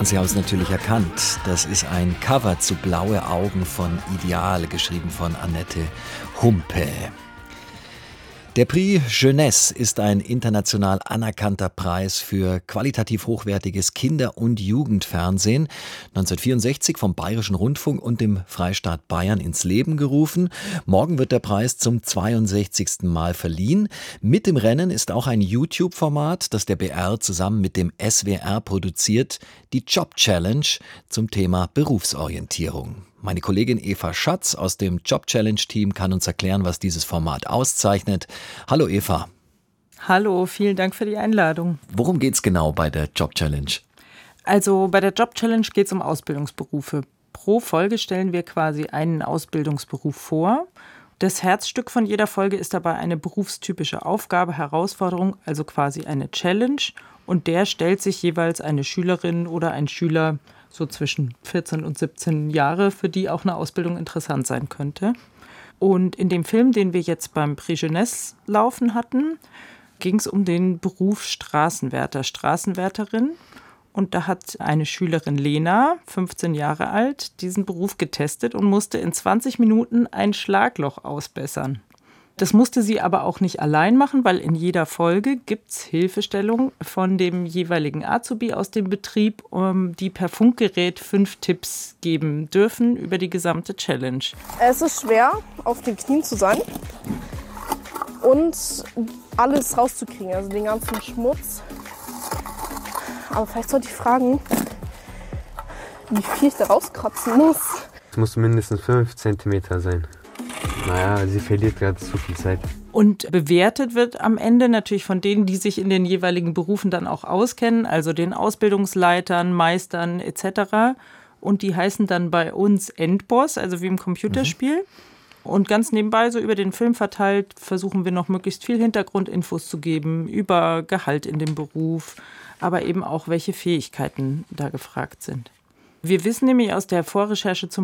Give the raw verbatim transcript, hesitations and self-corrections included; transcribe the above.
Und Sie haben es natürlich erkannt. Das ist ein Cover zu Blaue Augen von Ideal, geschrieben von Annette Humpe. Der Prix Jeunesse ist ein international anerkannter Preis für qualitativ hochwertiges Kinder- und Jugendfernsehen. neunzehnhundertvierundsechzig vom Bayerischen Rundfunk und dem Freistaat Bayern ins Leben gerufen. Morgen wird der Preis zum zweiundsechzigsten Mal verliehen. Mit im Rennen ist auch ein YouTube-Format, das der B R zusammen mit dem S W R produziert, die Job Challenge zum Thema Berufsorientierung. Meine Kollegin Eva Schatz aus dem Job Challenge Team kann uns erklären, was dieses Format auszeichnet. Hallo Eva. Hallo, vielen Dank für die Einladung. Worum geht es genau bei der Job Challenge? Also bei der Job Challenge geht es um Ausbildungsberufe. Pro Folge stellen wir quasi einen Ausbildungsberuf vor. Das Herzstück von jeder Folge ist dabei eine berufstypische Aufgabe, Herausforderung, also quasi eine Challenge. Und der stellt sich jeweils eine Schülerin oder ein Schüler so zwischen vierzehn und siebzehn Jahre, für die auch eine Ausbildung interessant sein könnte. Und in dem Film, den wir jetzt beim Prix Jeunesse laufen hatten, ging es um den Beruf Straßenwärter, Straßenwärterin. Und da hat eine Schülerin Lena, fünfzehn Jahre alt, diesen Beruf getestet und musste in zwanzig Minuten ein Schlagloch ausbessern. Das musste sie aber auch nicht allein machen, weil in jeder Folge gibt es Hilfestellung von dem jeweiligen Azubi aus dem Betrieb, die per Funkgerät fünf Tipps geben dürfen über die gesamte Challenge. Es ist schwer, auf den Knien zu sein und alles rauszukriegen, also den ganzen Schmutz. Aber vielleicht sollte ich fragen, wie viel ich da rauskratzen muss. Es muss mindestens fünf Zentimeter sein. Naja, sie verliert gerade zu viel Zeit. Und bewertet wird am Ende natürlich von denen, die sich in den jeweiligen Berufen dann auch auskennen, also den Ausbildungsleitern, Meistern et cetera. Und die heißen dann bei uns Endboss, also wie im Computerspiel. Mhm. Und ganz nebenbei, so über den Film verteilt, versuchen wir noch möglichst viel Hintergrundinfos zu geben über Gehalt in dem Beruf, aber eben auch, welche Fähigkeiten da gefragt sind. Wir wissen nämlich aus der Vorrecherche zum